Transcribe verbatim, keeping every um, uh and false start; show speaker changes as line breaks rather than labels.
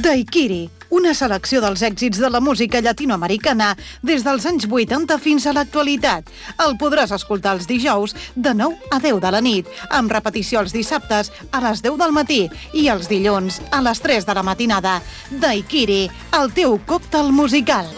Daiquiri, una selecció dels èxits de la música llatinoamericana des dels anys vuitanta fins a l'actualitat. El podràs escoltar els dijous de nou a deu de la nit, amb repetició els dissabtes a les deu del matí i els dilluns a les tres de la matinada. Daiquiri, el teu còctel musical.